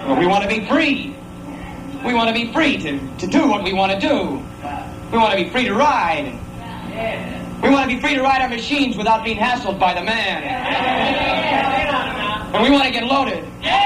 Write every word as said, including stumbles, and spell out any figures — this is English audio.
Well, we want to be free. We want to be free to, to do what we want to do. We want to be free to ride. We want to be free to ride our machines without being hassled by the man. And we want to get loaded.